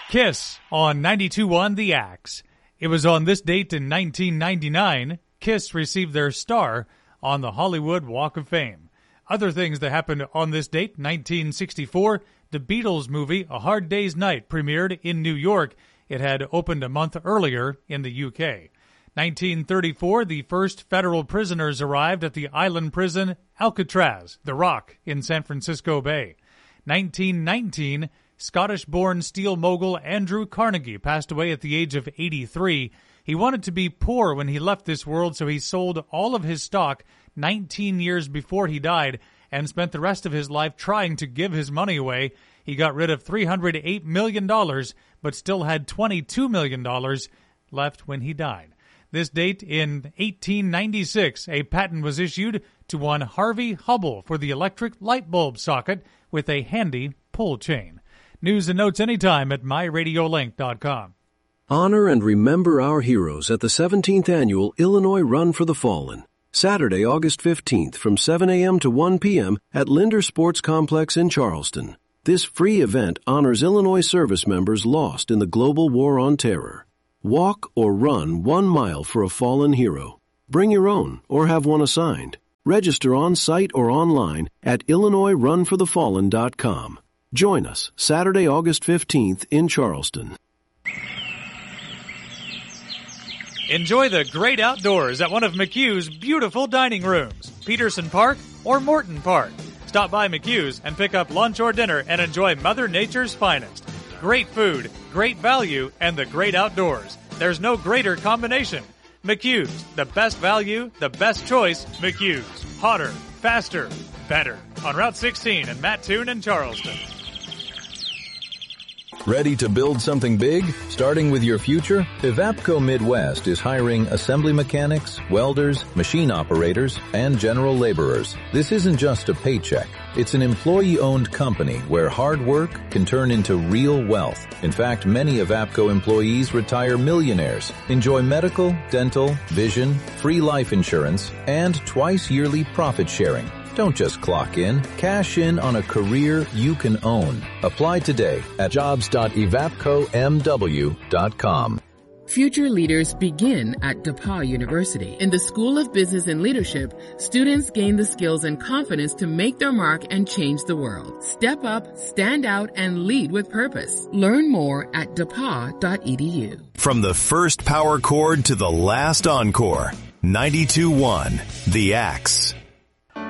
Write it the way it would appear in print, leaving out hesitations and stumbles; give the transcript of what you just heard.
Kiss on 92.1 The Axe. It was on this date in 1999, Kiss received their star on the Hollywood Walk of Fame. Other things that happened on this date, 1964, the Beatles movie A Hard Day's Night premiered in New York. It had opened a month earlier in the UK. 1934, the first federal prisoners arrived at the island prison Alcatraz, The Rock, in San Francisco Bay. 1919, Scottish-born steel mogul Andrew Carnegie passed away at the age of 83. He wanted to be poor when he left this world, so he sold all of his stock 19 years before he died and spent the rest of his life trying to give his money away. He got rid of $308 million, but still had $22 million left when he died. This date in 1896, a patent was issued to one Harvey Hubble for the electric light bulb socket with a handy pull chain. News and notes anytime at myradiolink.com. Honor and remember our heroes at the 17th Annual Illinois Run for the Fallen, Saturday, August 15th from 7 a.m. to 1 p.m. at Linder Sports Complex in Charleston. This free event honors Illinois service members lost in the global war on terror. Walk or run 1 mile for a fallen hero. Bring your own or have one assigned. Register on site or online at IllinoisRunForTheFallen.com. Join us Saturday, August 15th in Charleston. Enjoy the great outdoors at one of McHugh's beautiful dining rooms, Peterson Park or Morton Park. Stop by McHugh's and pick up lunch or dinner and enjoy Mother Nature's finest. Great food, great value, and the great outdoors. There's no greater combination. McHugh's, the best value, the best choice, McHugh's. Hotter, faster, better. On Route 16 in Mattoon and Charleston. Ready to build something big? Starting with your future? Evapco Midwest is hiring assembly mechanics, welders, machine operators, and general laborers. This isn't just a paycheck. It's an employee-owned company where hard work can turn into real wealth. In fact, many Evapco employees retire millionaires, enjoy medical, dental, vision, free life insurance, and twice yearly profit sharing. Don't just clock in. Cash in on a career you can own. Apply today at jobs.evapcomw.com. Future leaders begin at DePauw University. In the School of Business and Leadership, students gain the skills and confidence to make their mark and change the world. Step up, stand out, and lead with purpose. Learn more at DePauw.edu. From the first power chord to the last encore, 92.1 The Axe.